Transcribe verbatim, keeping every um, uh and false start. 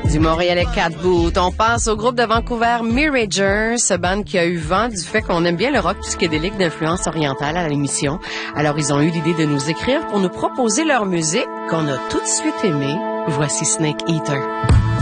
Du Montréalais Cat Boot, on passe au groupe de Vancouver Miragers, ce band qui a eu vent du fait qu'on aime bien le rock psychédélique d'influence orientale à l'émission. Alors ils ont eu l'idée de nous écrire pour nous proposer leur musique qu'on a tout de suite aimée. Voici Snake Eater.